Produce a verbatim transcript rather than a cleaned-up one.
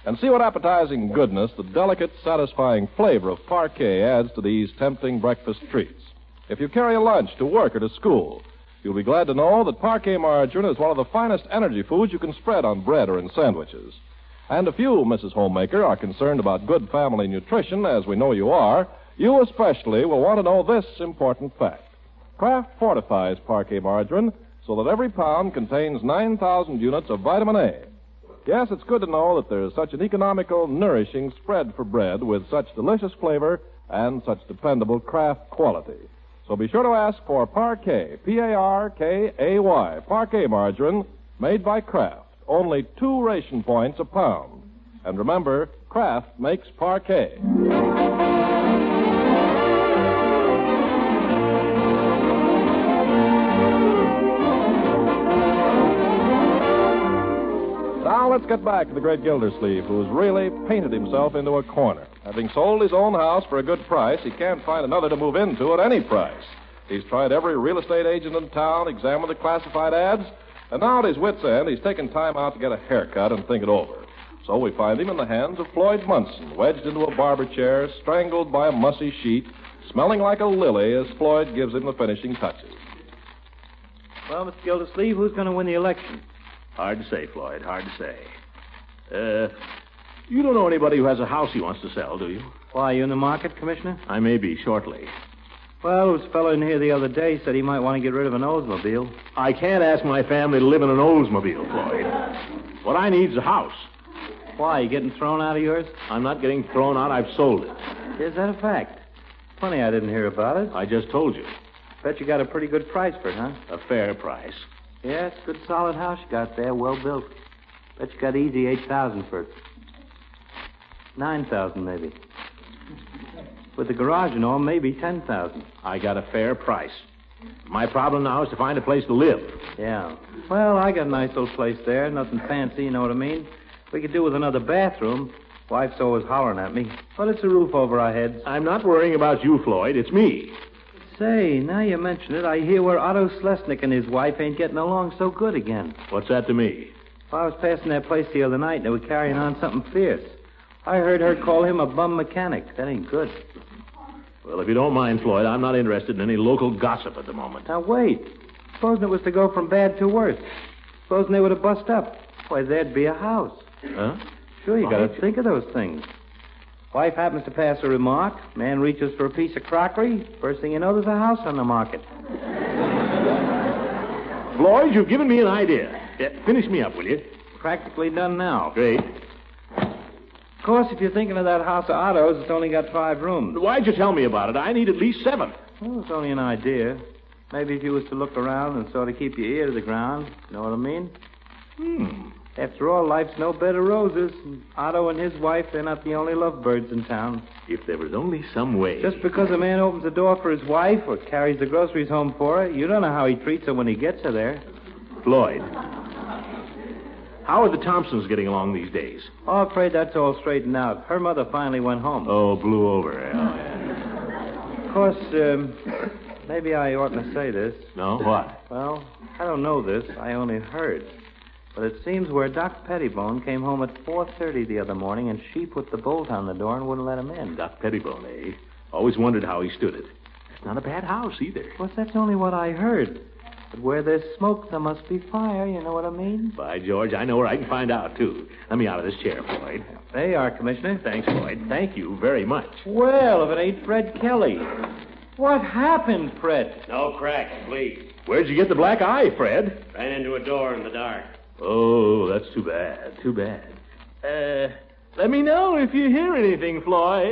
And see what appetizing goodness the delicate, satisfying flavor of Parquet adds to these tempting breakfast treats. If you carry a lunch to work or to school, you'll be glad to know that Parquet margarine is one of the finest energy foods you can spread on bread or in sandwiches. And if you, Missus Homemaker, are concerned about good family nutrition, as we know you are, you especially will want to know this important fact. Kraft fortifies Parquet margarine so that every pound contains nine thousand units of vitamin A. Yes, it's good to know that there's such an economical, nourishing spread for bread with such delicious flavor and such dependable Kraft quality. So be sure to ask for Parquet, P A R K A Y, Parquet margarine, made by Kraft. Only two ration points a pound. And remember, Kraft makes Parquet. Now let's get back to the great Gildersleeve, who's really painted himself into a corner. Having sold his own house for a good price, he can't find another to move into at any price. He's tried every real estate agent in town, examined the classified ads, and now at his wit's end, he's taken time out to get a haircut and think it over. So we find him in the hands of Floyd Munson, wedged into a barber chair, strangled by a mussy sheet, smelling like a lily as Floyd gives him the finishing touches. Well, Mister Gildersleeve, who's going to win the election? Hard to say, Floyd, hard to say. Uh, you don't know anybody who has a house he wants to sell, do you? Why, you in the market, Commissioner? I may be shortly. Well, there was a fellow in here the other day said he might want to get rid of an Oldsmobile. I can't ask my family to live in an Oldsmobile, Floyd. What I need is a house. Why, you getting thrown out of yours? I'm not getting thrown out. I've sold it. Is that a fact? Funny I didn't hear about it. I just told you. Bet you got a pretty good price for it, huh? A fair price. Yeah, it's a good solid house you got there, well built. Bet you got easy eight thousand for it. Nine thousand maybe. With the garage and all, maybe ten thousand. I got a fair price. My problem now is to find a place to live. Yeah. Well, I got a nice little place there. Nothing fancy, you know what I mean? We could do with another bathroom. Wife's always hollering at me. But it's a roof over our heads. I'm not worrying about you, Floyd. It's me. Say, now you mention it, I hear where Otto Slesnik and his wife ain't getting along so good again. What's that to me? Well, I was passing that place the other night, and they were carrying on something fierce. I heard her call him a bum mechanic. That ain't good. Well, if you don't mind, Floyd, I'm not interested in any local gossip at the moment. Now, wait. Supposing it was to go from bad to worse. Supposing they would have bust up. Why, there'd be a house. Huh? Sure, you got to think of those things. Wife happens to pass a remark. Man reaches for a piece of crockery. First thing you know, there's a house on the market. Floyd, you've given me an idea. Yeah, finish me up, will you? Practically done now. Great. Of course, if you're thinking of that house of Otto's, it's only got five rooms. Why'd you tell me about it? I need at least seven. Well, it's only an idea. Maybe if you was to look around and sort of keep your ear to the ground. You know what I mean? Hmm. After all, life's no bed of roses. And Otto and his wife, they're not the only lovebirds in town. If there was only some way. Just because a man opens the door for his wife or carries the groceries home for her, you don't know how he treats her when he gets her there. Floyd, how are the Thompsons getting along these days? Oh, I'm afraid that's all straightened out. Her mother finally went home. Oh, blew over. Oh, yeah. Of course, um, maybe I oughtn't to say this. No? What? Well, I don't know this. I only heard. But it seems where Doc Pettibone came home at four thirty the other morning, and she put the bolt on the door and wouldn't let him in. Doc Pettibone, eh? Always wondered how he stood it. It's not a bad house, either. Well, that's only what I heard. But where there's smoke, there must be fire, you know what I mean? By George, I know where I can find out, too. Let me out of this chair, Floyd. There you are, Commissioner. Thanks, Floyd. Thank you very much. Well, if it ain't Fred Kelly. What happened, Fred? No cracks, please. Where'd you get the black eye, Fred? Ran into a door in the dark. Oh, that's too bad. Too bad. Uh, let me know if you hear anything, Floyd.